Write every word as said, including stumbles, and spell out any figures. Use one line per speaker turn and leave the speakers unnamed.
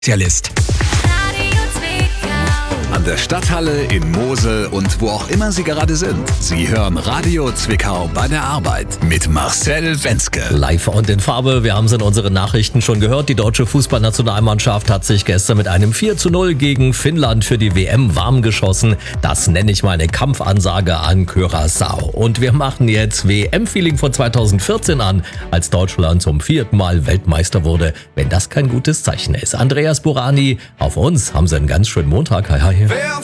Spezialist. An der Stadthalle, in Mosel und wo auch immer Sie gerade sind. Sie hören Radio Zwickau bei der Arbeit mit Marcel Wenzke.
Live und in Farbe, wir haben es in unseren Nachrichten schon gehört. Die deutsche Fußballnationalmannschaft hat sich gestern mit einem vier zu null gegen Finnland für die W M warm geschossen. Das nenne ich mal eine Kampfansage an Curaçao. Und wir machen jetzt W M-Feeling von zweitausendvierzehn an, als Deutschland zum vierten Mal Weltmeister wurde. Wenn das kein gutes Zeichen ist. Andreas Burani, auf uns haben Sie einen ganz schönen Montag. Hi, hi.